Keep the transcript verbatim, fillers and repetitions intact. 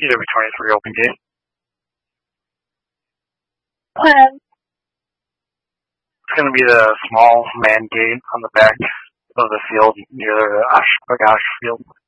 E W twenty-three open gate. Plan. It's going to be the small man gate on the back of the field near the Ash Bagash field.